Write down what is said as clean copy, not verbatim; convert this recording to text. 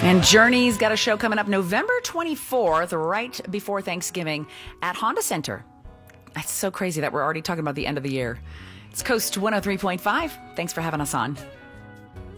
And Journey's got a show coming up November 24th, right before Thanksgiving at Honda Center. It's so crazy that we're already talking about the end of the year. It's Coast 103.5. Thanks for having us on.